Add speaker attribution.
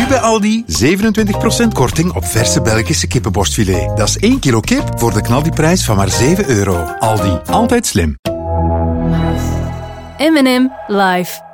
Speaker 1: bij Aldi 27% korting op verse Belgische kippenborstfilet. Dat is 1 kilo kip voor de knaldiprijs van maar €7. Aldi, altijd slim.
Speaker 2: M&M live.